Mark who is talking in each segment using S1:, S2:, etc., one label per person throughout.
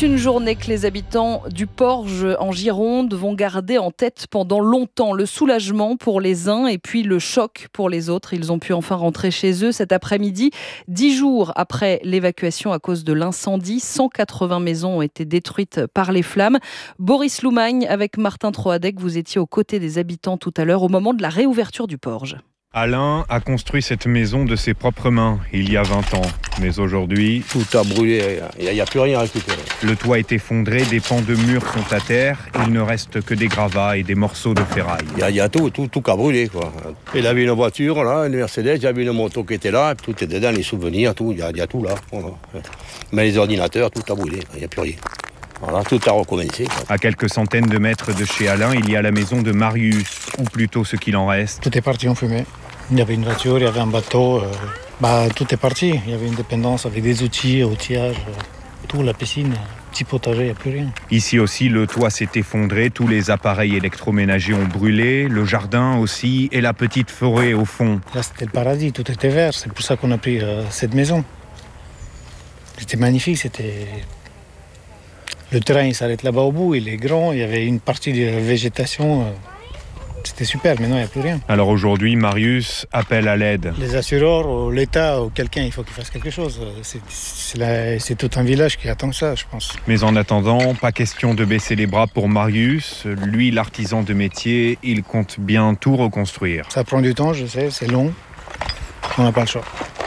S1: C'est une journée que les habitants du Porge en Gironde vont garder en tête pendant longtemps. Le soulagement pour les uns et puis le choc pour les autres. Ils ont pu enfin rentrer chez eux cet après-midi. 10 jours après l'évacuation à cause de l'incendie, 180 maisons ont été détruites par les flammes. Boris Loumagne, avec Martin Troadec, vous étiez aux côtés des habitants tout à l'heure au moment de la réouverture du Porge.
S2: Alain a construit cette maison de ses propres mains il y a 20 ans. Mais aujourd'hui,
S3: tout a brûlé, il n'y a plus rien à récupérer.
S2: Le toit est effondré, des pans de murs sont à terre. Il ne reste que des gravats et des morceaux de ferraille.
S3: Il y a tout qui a brûlé, quoi. Il avait une voiture, là, une Mercedes, il y avait une moto qui était là, tout est dedans, les souvenirs, tout, il y a tout là. Voilà. Mais les ordinateurs, tout a brûlé, il n'y a plus rien. Voilà, tout a recommencé.
S2: À quelques centaines de mètres de chez Alain, il y a la maison de Marius, ou plutôt ce qu'il en reste.
S4: Tout est parti en fumée. Il y avait une voiture, il y avait un bateau, tout est parti. Il y avait une dépendance avec des outils, outillage, tout, la piscine, petit potager, il n'y a plus rien.
S2: Ici aussi, le toit s'est effondré, tous les appareils électroménagers ont brûlé, le jardin aussi, et la petite forêt au fond.
S4: Là, c'était le paradis, tout était vert, c'est pour ça qu'on a pris cette maison. C'était magnifique, c'était... Le terrain, il s'arrête là-bas au bout, il est grand, il y avait une partie de végétation... C'était super, maintenant il n'y a plus rien.
S2: Alors aujourd'hui, Marius appelle à l'aide.
S4: Les assureurs, ou l'État, ou quelqu'un, il faut qu'il fasse quelque chose. C'est tout un village qui attend ça, je pense.
S2: Mais en attendant, pas question de baisser les bras pour Marius. Lui, l'artisan de métier, il compte bien tout reconstruire.
S4: Ça prend du temps, je sais, c'est long. On n'a pas le choix.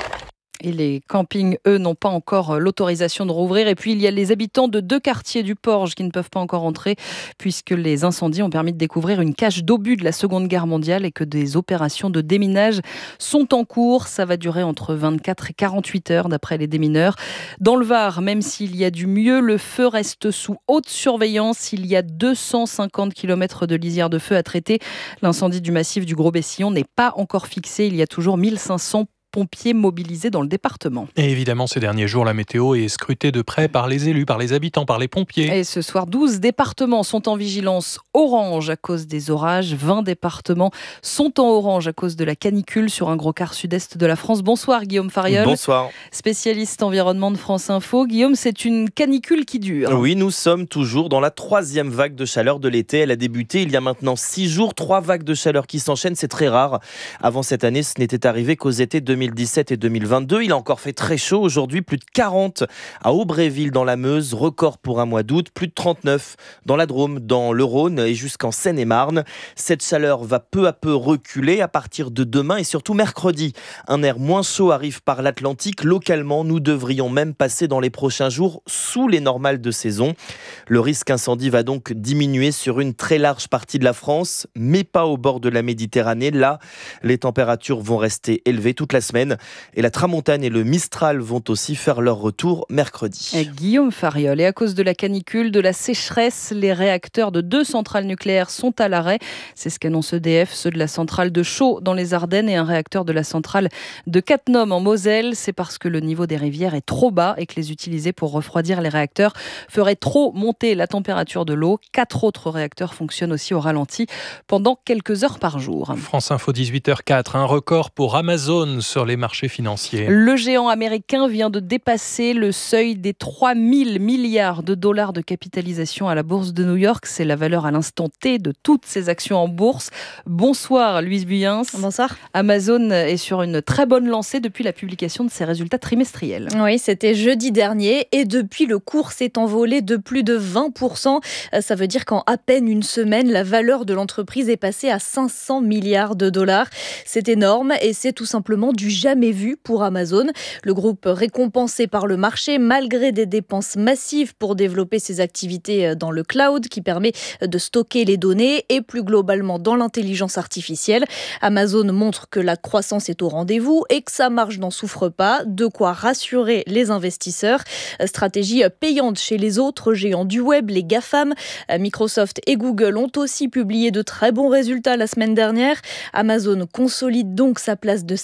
S1: Et les campings, eux, n'ont pas encore l'autorisation de rouvrir. Et puis, il y a les habitants de 2 quartiers du Porge qui ne peuvent pas encore entrer puisque les incendies ont permis de découvrir une cache d'obus de la Seconde Guerre mondiale et que des opérations de déminage sont en cours. Ça va durer entre 24 et 48 heures d'après les démineurs. Dans le Var, même s'il y a du mieux, le feu reste sous haute surveillance. Il y a 250 km de lisière de feu à traiter. L'incendie du massif du Gros-Bessillon n'est pas encore fixé. Il y a toujours 1500 pompiers mobilisés dans le département.
S5: Et évidemment, ces derniers jours, la météo est scrutée de près par les élus, par les habitants, par les pompiers.
S1: Et ce soir, 12 départements sont en vigilance orange à cause des orages. 20 départements sont en orange à cause de la canicule sur un gros quart sud-est de la France. Bonsoir Guillaume Fariol.
S6: Bonsoir.
S1: Spécialiste environnement de France Info. Guillaume, c'est une canicule qui dure.
S6: Oui, nous sommes toujours dans la 3e vague de chaleur de l'été. Elle a débuté il y a maintenant 6 jours. 3 vagues de chaleur qui s'enchaînent, c'est très rare. Avant cette année, ce n'était arrivé qu'aux étés 2017 et 2022. Il a encore fait très chaud aujourd'hui, plus de 40 à Aubréville dans la Meuse, record pour un mois d'août, plus de 39 dans la Drôme, dans le Rhône et jusqu'en Seine-et-Marne. Cette chaleur va peu à peu reculer à partir de demain et surtout mercredi. Un air moins chaud arrive par l'Atlantique. Localement, nous devrions même passer dans les prochains jours sous les normales de saison. Le risque incendie va donc diminuer sur une très large partie de la France, mais pas au bord de la Méditerranée. Là, les températures vont rester élevées toute la semaine. Et la Tramontane et le Mistral vont aussi faire leur retour mercredi.
S1: Et Guillaume Fariol. Et à cause de la canicule, de la sécheresse, les réacteurs de 2 centrales nucléaires sont à l'arrêt. C'est ce qu'annonce EDF, ceux de la centrale de Chaux dans les Ardennes et un réacteur de la centrale de Cattenom en Moselle. C'est parce que le niveau des rivières est trop bas et que les utiliser pour refroidir les réacteurs ferait trop monter la température de l'eau. 4 autres réacteurs fonctionnent aussi au ralenti pendant quelques heures par jour.
S5: France Info 18h04, un record pour Amazon sur les marchés financiers.
S1: Le géant américain vient de dépasser le seuil des 3000 milliards de dollars de capitalisation à la bourse de New York. C'est la valeur à l'instant T de toutes ses actions en bourse. Bonsoir Louise Buyens.
S7: Bonsoir.
S1: Amazon est sur une très bonne lancée depuis la publication de ses résultats trimestriels.
S7: Oui, c'était jeudi dernier et depuis le cours s'est envolé de plus de 20%. Ça veut dire qu'en à peine une semaine, la valeur de l'entreprise est passée à 500 milliards de dollars. C'est énorme et c'est tout simplement du jamais vu pour Amazon. Le groupe récompensé par le marché malgré des dépenses massives pour développer ses activités dans le cloud qui permet de stocker les données et plus globalement dans l'intelligence artificielle. Amazon montre que la croissance est au rendez-vous et que sa marge n'en souffre pas, de quoi rassurer les investisseurs. Stratégie payante chez les autres géants du web, les GAFAM. Microsoft et Google ont aussi publié de très bons résultats la semaine dernière. Amazon consolide donc sa place de 5e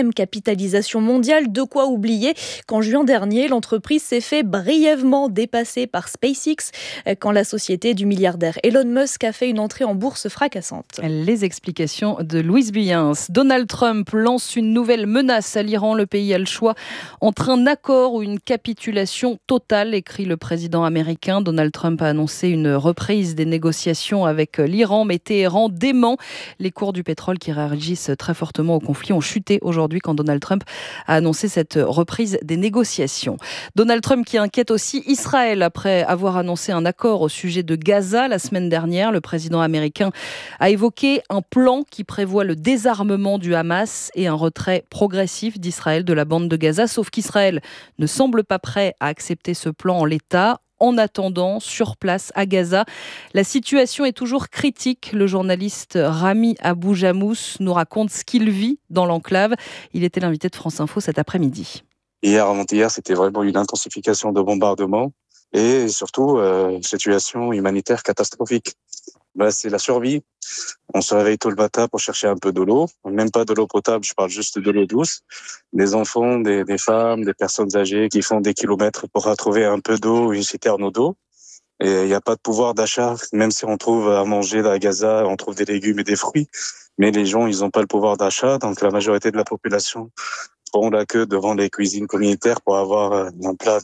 S7: 4e capitalisation mondiale. De quoi oublier qu'en juin dernier, l'entreprise s'est fait brièvement dépasser par SpaceX quand la société du milliardaire Elon Musk a fait une entrée en bourse fracassante.
S1: Les explications de Louise Buyens. Donald Trump lance une nouvelle menace à l'Iran. Le pays a le choix entre un accord ou une capitulation totale, écrit le président américain. Donald Trump a annoncé une reprise des négociations avec l'Iran, mais Téhéran dément. Les cours du pétrole qui réagissent très fortement au conflit ont chuté aujourd'hui quand Donald Trump a annoncé cette reprise des négociations. Donald Trump qui inquiète aussi Israël après avoir annoncé un accord au sujet de Gaza la semaine dernière. Le président américain a évoqué un plan qui prévoit le désarmement du Hamas et un retrait progressif d'Israël de la bande de Gaza, sauf qu'Israël ne semble pas prêt à accepter ce plan en l'état. En attendant, sur place à Gaza, la situation est toujours critique. Le journaliste Rami Abou-Jamous nous raconte ce qu'il vit dans l'enclave. Il était l'invité de France Info cet après-midi.
S8: Hier, avant-hier, c'était vraiment une intensification de bombardements et surtout situation humanitaire catastrophique. C'est la survie. On se réveille tôt le matin pour chercher un peu de l'eau, même pas de l'eau potable, je parle juste de l'eau douce. Des enfants, des femmes, des personnes âgées qui font des kilomètres pour retrouver un peu d'eau, une citerne d'eau. Et il n'y a pas de pouvoir d'achat, même si on trouve à manger à Gaza, on trouve des légumes et des fruits. Mais les gens, ils n'ont pas le pouvoir d'achat, donc la majorité de la population font la queue devant les cuisines communautaires pour avoir un plat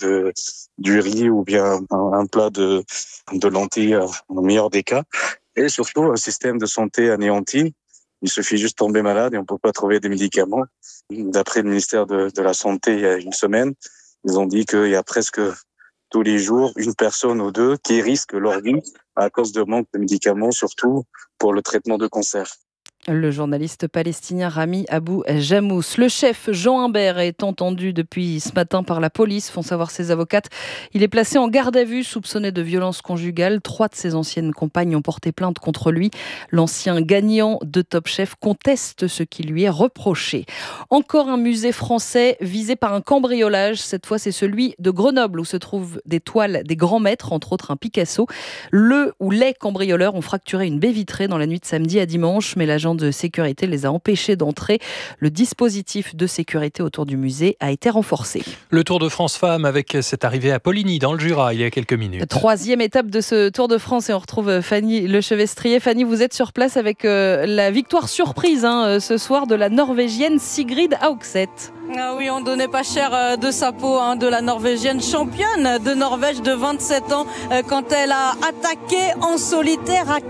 S8: du riz ou bien un plat de lentilles, au meilleur des cas. Et surtout, un système de santé anéanti. Il suffit juste de tomber malade et on ne peut pas trouver des médicaments. D'après le ministère de la Santé, il y a une semaine, ils ont dit qu'il y a presque tous les jours une personne ou deux qui risquent leur vie à cause de manque de médicaments, surtout pour le traitement de cancer.
S1: Le journaliste palestinien Rami Abou-Jamous. Le chef Jean Imbert est entendu depuis ce matin par la police, font savoir ses avocates. Il est placé en garde à vue, soupçonné de violence conjugale. 3 de ses anciennes compagnes ont porté plainte contre lui. L'ancien gagnant de Top Chef conteste ce qui lui est reproché. Encore un musée français visé par un cambriolage. Cette fois, c'est celui de Grenoble où se trouvent des toiles des grands maîtres, entre autres un Picasso. Le ou les cambrioleurs ont fracturé une baie vitrée dans la nuit de samedi à dimanche, mais l'agent de sécurité les a empêchés d'entrer. Le dispositif de sécurité autour du musée a été renforcé.
S5: Le Tour de France Femmes avec cette arrivée à Poligny dans le Jura il y a quelques minutes.
S1: 3e étape de ce Tour de France et on retrouve Fanny Lechevestrier. Fanny, vous êtes sur place avec la victoire surprise ce soir de la Norvégienne Sigrid Haugset.
S9: Ah oui, on ne donnait pas cher de sa peau de la Norvégienne, championne de Norvège de 27 ans quand elle a attaqué en solitaire à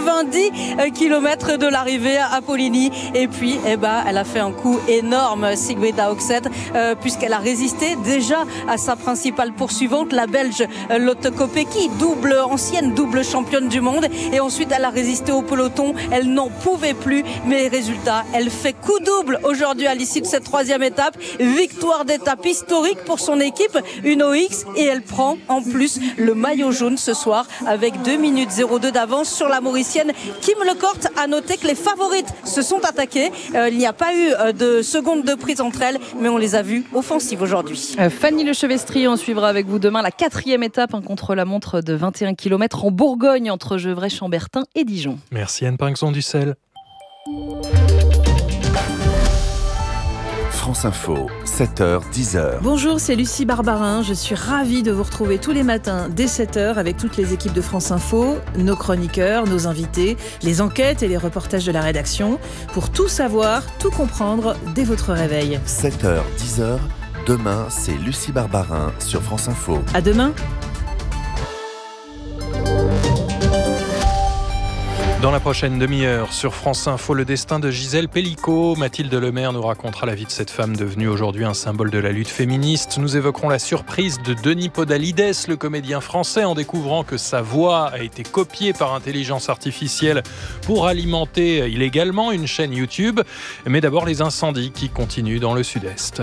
S9: 90 km de l'arrivée à Poligny. Et puis, elle a fait un coup énorme, Sigrid Haugset, puisqu'elle a résisté déjà à sa principale poursuivante, la Belge Lotte Kopecky, ancienne double championne du monde. Et ensuite, elle a résisté au peloton. Elle n'en pouvait plus, mais résultat, elle fait coup double aujourd'hui à l'issue de cette 3e étape. Victoire d'étape historique pour son équipe, une OX, et elle prend en plus le maillot jaune ce soir avec 2 minutes 02 d'avance sur la Mauricienne Kim Lecourt. A noté que les favorites se sont attaquées. Il n'y a pas eu de seconde de prise entre elles, mais on les a vues offensives aujourd'hui.
S1: Fanny Lechevestrier, on suivra avec vous demain la 4e étape, un contre-la-montre de 21 km en Bourgogne entre Gevrey-Chambertin et Dijon.
S5: Merci Anne Pinxon-Ducel.
S10: France Info, 7h, 10h.
S11: Bonjour, c'est Lucie Barbarin. Je suis ravie de vous retrouver tous les matins dès 7h avec toutes les équipes de France Info, nos chroniqueurs, nos invités, les enquêtes et les reportages de la rédaction pour tout savoir, tout comprendre dès votre réveil.
S10: 7h, 10h. Demain, c'est Lucie Barbarin sur France Info.
S11: À demain.
S5: Dans la prochaine demi-heure, sur France Info, le destin de Gisèle Pellicot. Mathilde Lemaire nous racontera la vie de cette femme devenue aujourd'hui un symbole de la lutte féministe. Nous évoquerons la surprise de Denis Podalides, le comédien français, en découvrant que sa voix a été copiée par intelligence artificielle pour alimenter illégalement une chaîne YouTube. Mais d'abord, les incendies qui continuent dans le sud-est.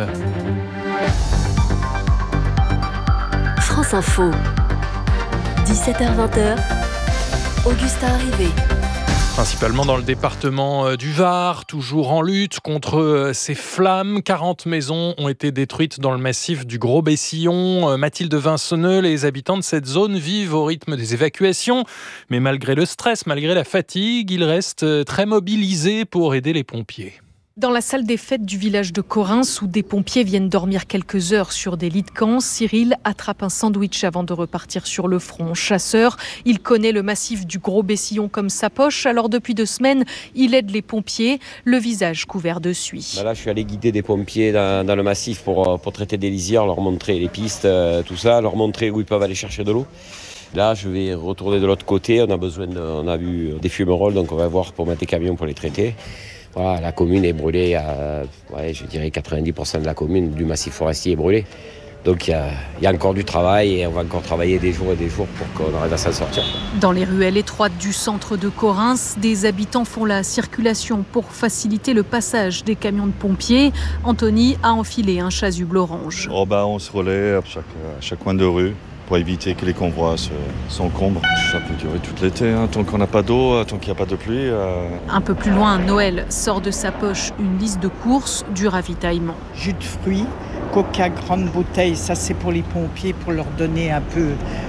S12: France Info, 17h-20h, Augustin Arrivé.
S5: Principalement dans le département du Var, toujours en lutte contre ces flammes. 40 maisons ont été détruites dans le massif du Gros-Bessillon. Mathilde Vincenneux, les habitants de cette zone vivent au rythme des évacuations. Mais malgré le stress, malgré la fatigue, ils restent très mobilisés pour aider les pompiers.
S13: Dans la salle des fêtes du village de Correns, où des pompiers viennent dormir quelques heures sur des lits de camp, Cyril attrape un sandwich avant de repartir sur le front. Chasseur, il connaît le massif du Gros Bessillon comme sa poche, alors depuis 2 semaines, il aide les pompiers, le visage couvert de suie.
S14: Là, je suis allé guider des pompiers dans le massif pour traiter des lisières, leur montrer les pistes, tout ça, leur montrer où ils peuvent aller chercher de l'eau. Là, je vais retourner de l'autre côté, on a vu des fumerolles, donc on va voir pour mettre des camions pour les traiter. Voilà, la commune est brûlée, je dirais 90% de la commune, du massif forestier est brûlé. Donc il y a encore du travail et on va encore travailler des jours et des jours pour qu'on arrive à s'en sortir.
S13: Dans les ruelles étroites du centre de Correns, des habitants font la circulation pour faciliter le passage des camions de pompiers. Anthony a enfilé un chasuble orange.
S15: On se relaie à chaque coin de rue pour éviter que les convois s'encombrent. Ça peut durer tout l'été, tant qu'on n'a pas d'eau, tant qu'il n'y a pas de pluie.
S13: Un peu plus loin, Noël sort de sa poche une liste de courses du ravitaillement.
S16: Jus de fruits, coca grande bouteille, ça c'est pour les pompiers pour leur donner un peu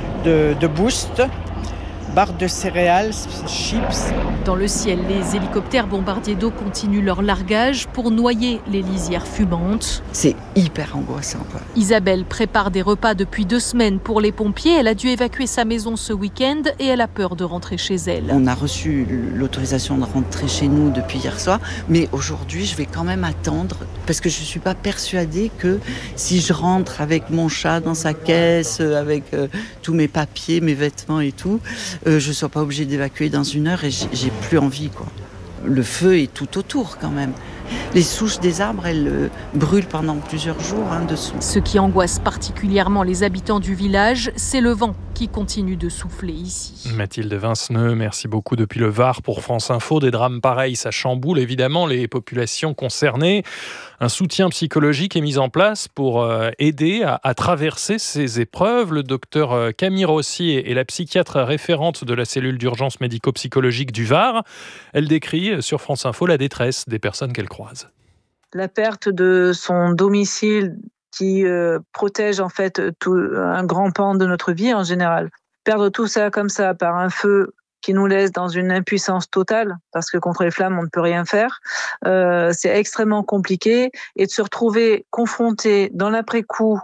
S16: de boost. Barres de céréales, chips.
S13: Dans le ciel, les hélicoptères bombardiers d'eau continuent leur largage pour noyer les lisières fumantes.
S17: C'est hyper angoissant, quoi.
S13: Isabelle prépare des repas depuis 2 semaines pour les pompiers. Elle a dû évacuer sa maison ce week-end et elle a peur de rentrer chez elle.
S17: On a reçu l'autorisation de rentrer chez nous depuis hier soir, mais aujourd'hui, je vais quand même attendre parce que je ne suis pas persuadée que si je rentre avec mon chat dans sa caisse, avec tous mes papiers, mes vêtements et tout, je ne sois pas obligée d'évacuer dans 1 heure et j'ai plus envie, quoi. Le feu est tout autour quand même. Les souches des arbres, elles brûlent pendant plusieurs jours dessous.
S13: Ce qui angoisse particulièrement les habitants du village, c'est le vent qui continue de souffler ici.
S5: Mathilde Vinceneux, merci beaucoup depuis le Var pour France Info. Des drames pareils, ça chamboule évidemment les populations concernées. Un soutien psychologique est mis en place pour aider à traverser ces épreuves. Le docteur Camille Rossi est la psychiatre référente de la cellule d'urgence médico-psychologique du Var. Elle décrit sur France Info la détresse des personnes qu'elle croise.
S18: La perte de son domicile qui protège en fait un grand pan de notre vie en général. Perdre tout ça comme ça par un feu qui nous laisse dans une impuissance totale, parce que contre les flammes, on ne peut rien faire, c'est extrêmement compliqué. Et de se retrouver confronté dans l'après-coup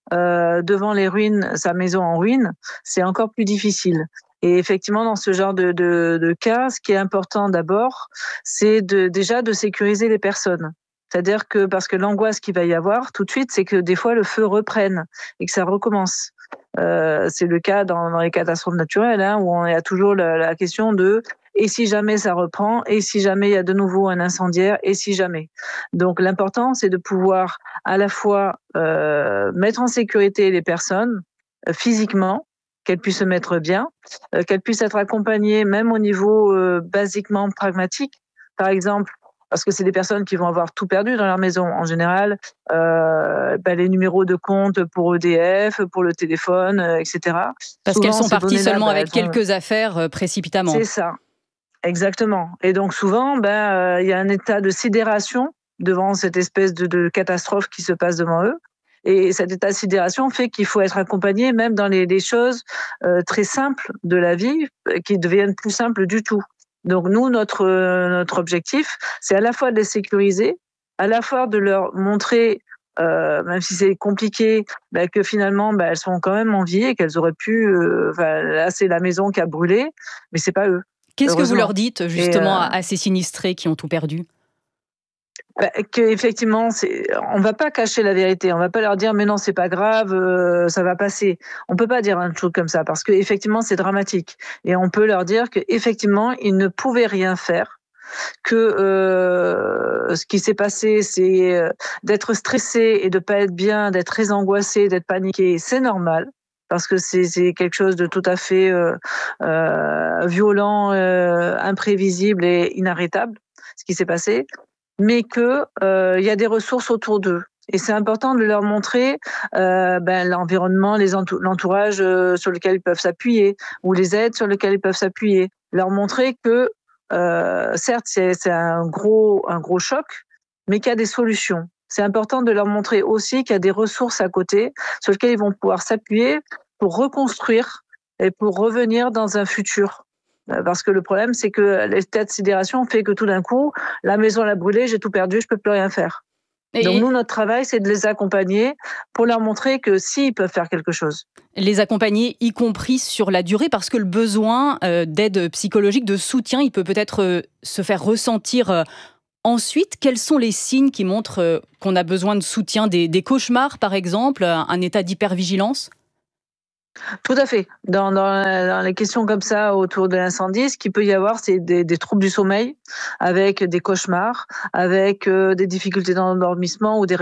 S18: devant les ruines, sa maison en ruine, c'est encore plus difficile. Et effectivement, dans ce genre de cas, ce qui est important d'abord, c'est déjà de sécuriser les personnes. C'est-à-dire que, parce que l'angoisse qu'il va y avoir tout de suite, c'est que des fois le feu reprenne et que ça recommence. C'est le cas dans les catastrophes naturelles, où on a toujours la question de et si jamais ça reprend, et si jamais il y a de nouveau un incendiaire, et si jamais. Donc l'important, c'est de pouvoir à la fois mettre en sécurité les personnes physiquement, qu'elles puissent se mettre bien, qu'elles puissent être accompagnées même au niveau basiquement pragmatique. Par exemple, parce que c'est des personnes qui vont avoir tout perdu dans leur maison. En général, les numéros de compte pour EDF, pour le téléphone, etc.
S1: Parce
S18: souvent,
S1: qu'elles sont parties seulement avec
S18: elles
S1: quelques affaires précipitamment.
S18: C'est ça, exactement. Et donc souvent, il y a un état de sidération devant cette espèce de catastrophe qui se passe devant eux. Et cet état de sidération fait qu'il faut être accompagné même dans les choses très simples de la vie qui deviennent plus simples du tout. Donc nous, notre objectif, c'est à la fois de les sécuriser, à la fois de leur montrer, même si c'est compliqué, que finalement elles sont quand même en vie et qu'elles auraient pu. Là, c'est la maison qui a brûlé, mais c'est pas eux.
S1: Qu'est-ce que vous leur dites justement à ces sinistrés qui ont tout perdu ?
S18: Qu'effectivement, on va pas cacher la vérité. On va pas leur dire mais non, c'est pas grave, ça va passer. On peut pas dire un truc comme ça parce que effectivement, c'est dramatique. Et on peut leur dire que effectivement, ils ne pouvaient rien faire. Que ce qui s'est passé, c'est d'être stressé et de pas être bien, d'être très angoissé, d'être paniqué. C'est normal. Parce que c'est quelque chose de tout à fait violent, imprévisible et inarrêtable, ce qui s'est passé. Mais que il y a des ressources autour d'eux. Et c'est important de leur montrer l'environnement, l'entourage sur lequel ils peuvent s'appuyer, ou les aides sur lesquelles ils peuvent s'appuyer. Leur montrer que certes c'est un gros choc, mais qu'il y a des solutions. C'est important de leur montrer aussi qu'il y a des ressources à côté sur lesquelles ils vont pouvoir s'appuyer pour reconstruire et pour revenir dans un futur Parce que le problème, c'est que l'état de sidération fait que tout d'un coup, la maison elle a brûlé, j'ai tout perdu, je peux plus rien faire. Donc nous, notre travail, c'est de les accompagner pour leur montrer que s'ils peuvent faire quelque chose.
S19: Les accompagner, y compris sur la durée, parce que le besoin d'aide psychologique, de soutien, il peut peut-être se faire ressentir ensuite. Quels sont les signes qui montrent qu'on a besoin de soutien? Des cauchemars, par exemple, un état d'hypervigilance?
S18: Tout à fait. Dans les questions comme ça autour de l'incendie, ce qu'il peut y avoir, c'est des troubles du sommeil, avec des cauchemars, avec des difficultés d'endormissement ou des